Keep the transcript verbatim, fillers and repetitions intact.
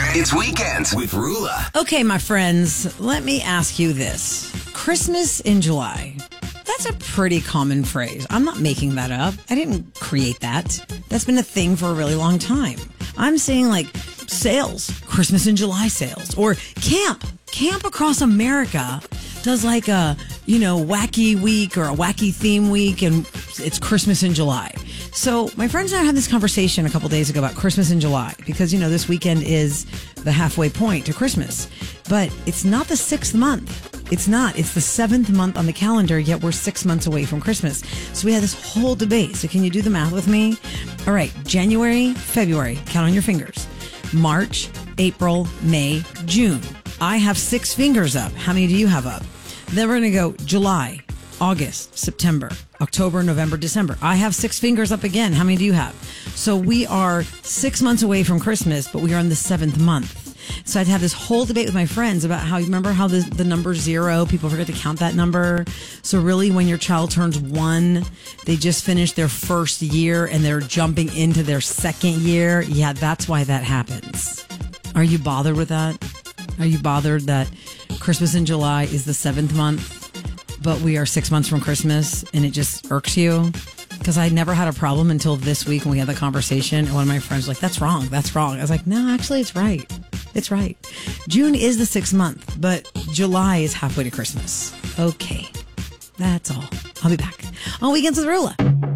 It's Weekends with Rula. Okay, my friends, let me ask you this. Christmas in July. That's a pretty common phrase. I'm not making that up. I didn't create that. That's been a thing for a really long time. I'm saying like sales, Christmas in July sales, or camp. Camp across America does like a, you know, wacky week or a wacky theme week, and it's Christmas in July. So my friends and I had this conversation a couple days ago about Christmas in July because, you know, this weekend is the halfway point to Christmas. But it's not the sixth month. It's not. It's the seventh month on the calendar, yet we're six months away from Christmas. So we had this whole debate. So can you do the math with me? All right. January, February. Count on your fingers. March, April, May, June. I have six fingers up. How many do you have up? Then we're going to go July, August, September, October, November, December. I have six fingers up again. How many do you have? So we are six months away from Christmas, but we are in the seventh month. So I'd have this whole debate with my friends about how, you remember how the, the number zero, people forget to count that number. So really when your child turns one, they just finished their first year and they're jumping into their second year. Yeah, that's why that happens. Are you bothered with that? Are you bothered that Christmas in July is the seventh month, but we are six months from Christmas and it just irks you? Because I never had a problem until this week when we had the conversation and one of my friends was like, that's wrong, that's wrong. I was like, no, actually it's right. It's right. June is the sixth month, but July is halfway to Christmas. Okay, that's all. I'll be back on Weekends with Rula.